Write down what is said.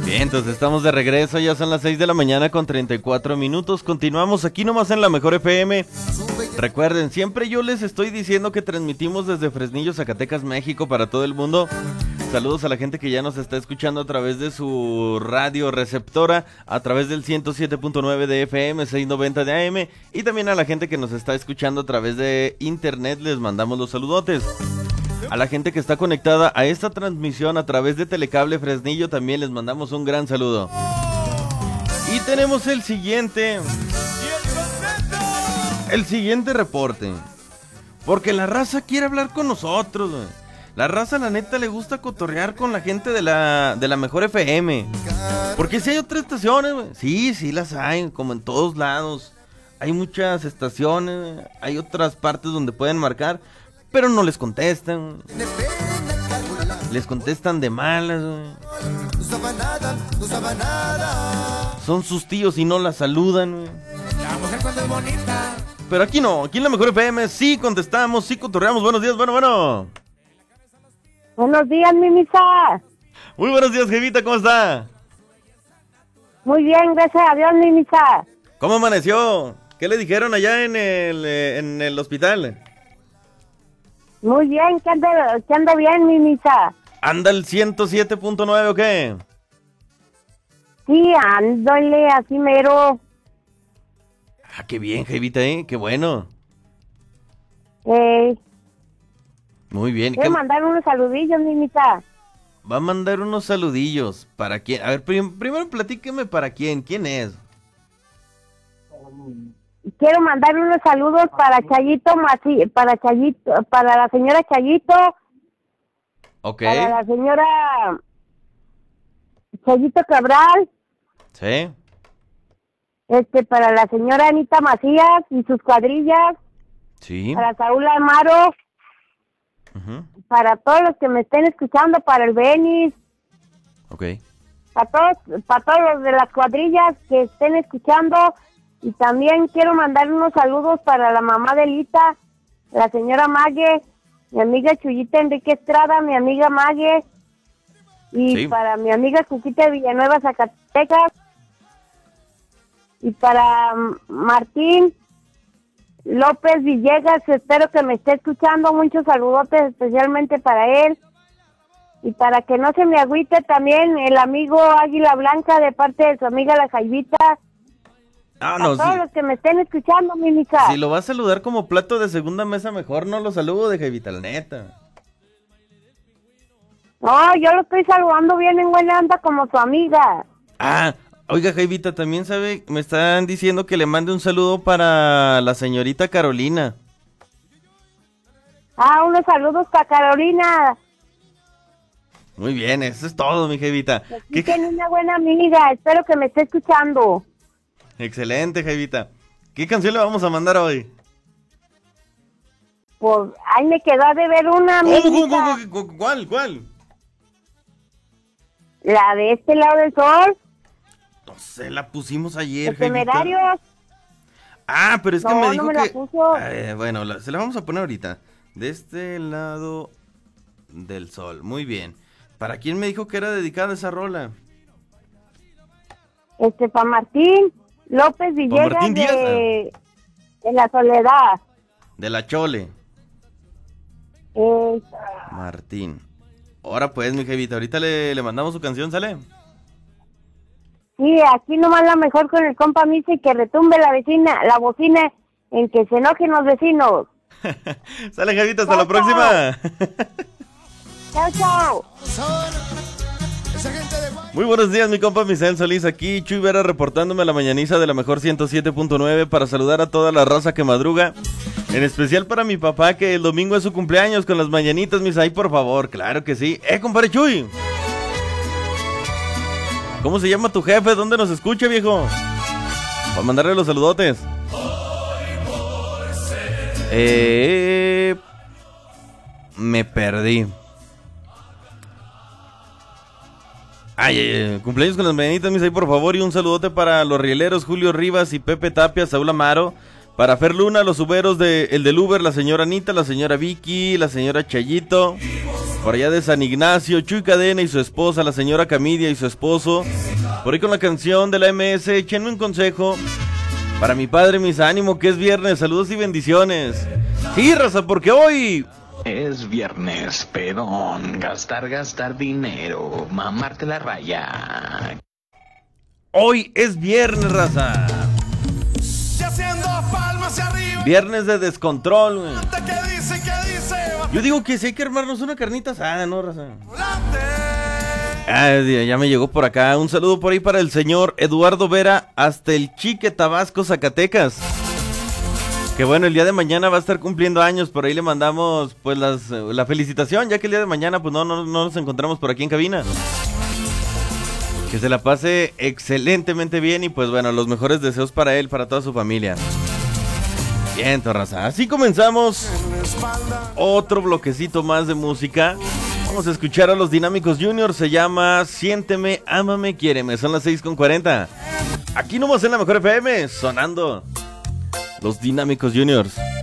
Bien, entonces estamos de regreso, ya son las 6 de la mañana con 34 minutos. Continuamos aquí nomás en la Mejor FM. Recuerden, siempre yo les estoy diciendo que transmitimos desde Fresnillo, Zacatecas, México para todo el mundo. Saludos a la gente que ya nos está escuchando a través de su radio receptora, a través del 107.9 de FM, 690 de AM, y también a la gente que nos está escuchando a través de internet, les mandamos los saludotes. A la gente que está conectada a esta transmisión a través de Telecable Fresnillo también les mandamos un gran saludo. Y tenemos el siguiente reporte. Porque la raza quiere hablar con nosotros, güey. La raza, la neta, le gusta cotorrear con la gente de la Mejor FM. Porque si hay otras estaciones, güey. Sí, las hay, como en todos lados. Hay muchas estaciones, güey. Hay otras partes donde pueden marcar, pero no les contestan. Les contestan de malas, güey. Son sus tíos y no la saludan, güey. Pero aquí no, aquí en la Mejor FM sí contestamos, sí cotorreamos. Buenos días, bueno. Buenos días, mi misa. Muy buenos días, jevita, ¿cómo está? Muy bien, gracias a Dios, mi misa. ¿Cómo amaneció? ¿Qué le dijeron allá en el hospital? Muy bien, que ando bien, mi misa. ¿Anda el 107.9 o qué? Sí, ándole, así mero. Ah, qué bien, jevita, qué bueno. Muy bien. Quiero mandar unos saludillos, mi misa. Va a mandar unos saludillos. ¿Para quién? A ver, primero platíqueme para quién. ¿Quién es? Quiero mandar unos saludos para Chayito, para la señora Chayito. Ok. Para la señora Chayito Cabral. Sí. Para la señora Anita Macías y sus cuadrillas. Sí. Para Saúl Amaro. Uh-huh. Para todos los que me estén escuchando, para el Benis. Ok. Para todos los de las cuadrillas que estén escuchando. Y también quiero mandar unos saludos para la mamá de Lita, la señora Mague, mi amiga Chuyita Enrique Estrada, mi amiga Mague, y sí, para mi amiga Cuquita de Villanueva, Zacatecas, y para Martín López Villegas, espero que me esté escuchando, muchos saludotes especialmente para él, y para que no se me agüite también el amigo Águila Blanca de parte de su amiga la Jaivita. Ah, no, todos los que me estén escuchando, mi misa. Si lo va a saludar como plato de segunda mesa, mejor no lo saludo de jevita, la neta. No, yo lo estoy saludando bien en buena onda como su amiga. Ah, oiga, jevita, también sabe, me están diciendo que le mande un saludo para la señorita Carolina. Ah, unos saludos para Carolina. Muy bien, eso es todo, mi jevita. Tiene una buena amiga, espero que me esté escuchando. Excelente, jevita. ¿Qué canción le vamos a mandar hoy? Pues, ahí me quedó de ver una amiga. ¿Cuál? La de Este Lado del Sol. No sé, la pusimos ayer, Los Temerarios. Ah, pero es que me dijo no me que... la puso. Bueno, se la vamos a poner ahorita. De Este Lado del Sol. Muy bien. ¿Para quién me dijo que era dedicada esa rola? Para Martín López Villegas Martín Díaz, de La Soledad. De la Chole. Martín. Ahora pues, mi jevita, ahorita le mandamos su canción, ¿sale? Sí, aquí nomás la mejor con el compa Misa y que retumbe la bocina en que se enojen los vecinos. Sale, jevita, hasta la próxima. Chao. Muy buenos días, mi compa Misael Solís, aquí Chuy Vera reportándome la mañaniza de la mejor 107.9 para saludar a toda la raza que madruga, en especial para mi papá que el domingo es su cumpleaños con las mañanitas, Misael, por favor, claro que sí. Compadre Chuy, ¿cómo se llama tu jefe? ¿Dónde nos escucha, viejo? Para mandarle los saludotes. Me perdí. Cumpleaños con las mañanitas, mis ahí, por favor, y un saludote para los rieleros Julio Rivas y Pepe Tapia, Saúl Amaro, para Fer Luna, los uberos el del Uber, la señora Anita, la señora Vicky, la señora Chayito, Por allá de San Ignacio, Chuy Cadena y su esposa, la señora Camidia y su esposo. Por ahí con la canción de la MS, échenme un consejo. Para mi padre, mis ánimos, que es viernes, saludos y bendiciones. Sí, raza, porque hoy... Es viernes, pedón, gastar dinero, mamarte la raya. Hoy es viernes, raza. Viernes de descontrol, güey. Yo digo que sí hay que armarnos una carnita asada, ¿no, raza? Ya me llegó por acá. Un saludo por ahí para el señor Eduardo Vera, hasta el Chique, Tabasco, Zacatecas. Que bueno, el día de mañana va a estar cumpliendo años. Por ahí le mandamos pues la felicitación, ya que el día de mañana pues no nos encontramos por aquí en cabina. Que se la pase excelentemente bien y pues bueno, los mejores deseos para él, para toda su familia. Bien, raza, así comenzamos otro bloquecito más de música. Vamos a escuchar a los Dinámicos Juniors. Se llama Siénteme, Ámame, Quiéreme. Son las 6:40. Aquí nomás en la Mejor FM, sonando los Dinámicos Juniors.